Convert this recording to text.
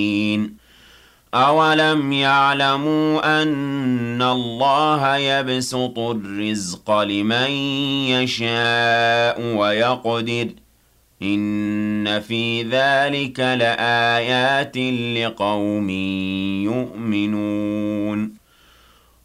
أَوَلَمْ يَعْلَمُوا أَنَّ اللَّهَ يَبْسُطُ الرِّزْقَ لِمَن يَشَاءُ وَيَقْدِرُ ۚ إِنَّ فِي ذَٰلِكَ لَآيَاتٍ لِّقَوْمٍ يُؤْمِنُونَ